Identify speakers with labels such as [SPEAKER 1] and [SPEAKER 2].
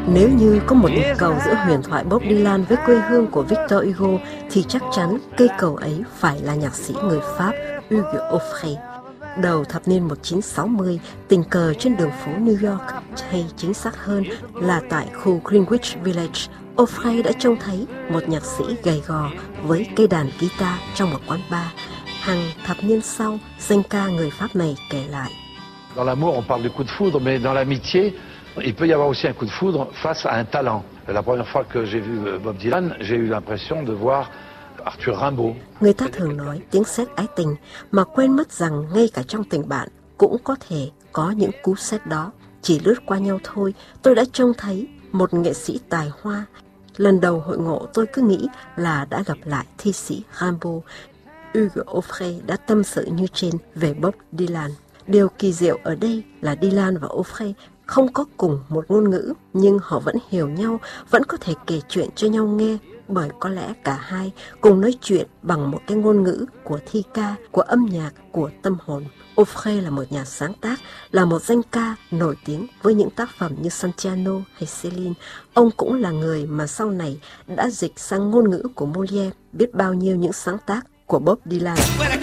[SPEAKER 1] Nếu như có một nhịp cầu giữa huyền thoại Bob Dylan với quê hương của Victor Hugo thì chắc chắn cây cầu ấy phải là nhạc sĩ người Pháp Hugues Aufray. Đầu thập niên 1960, tình cờ trên đường phố New York, hay chính xác hơn là tại khu Greenwich Village, Aufray đã trông thấy một nhạc sĩ gầy gò với cây đàn guitar trong một quán bar. Hàng thập niên sau, danh ca người Pháp này kể lại.
[SPEAKER 2] Dans l'amour, on parle de coup de foudre, mais dans l'amitié, il peut y avoir aussi un coup de foudre face à un talent. La première fois que j'ai vu Bob Dylan, j'ai eu l'impression de voir Arthur Rimbaud.
[SPEAKER 1] Người ta thường nói tiếng sét ái tình, mà quên mất rằng ngay cả trong tình bạn cũng có thể có những cú sét đó. Chỉ lướt qua nhau thôi, tôi đã trông thấy một nghệ sĩ tài hoa. Lần đầu hội ngộ tôi cứ nghĩ là đã gặp lại thi sĩ Rimbaud. Hugues Aufray đã tâm sự như trên về Bob Dylan. Điều kỳ diệu ở đây là Dylan và Aufray không có cùng một ngôn ngữ, nhưng họ vẫn hiểu nhau, vẫn có thể kể chuyện cho nhau nghe, bởi có lẽ cả hai cùng nói chuyện bằng một cái ngôn ngữ của thi ca, của âm nhạc, của tâm hồn. Aufray là một nhà sáng tác, là một danh ca nổi tiếng với những tác phẩm như Santillano hay Céline. Ông cũng là người mà sau này đã dịch sang ngôn ngữ của Molière biết bao nhiêu những sáng tác của Bob Dylan.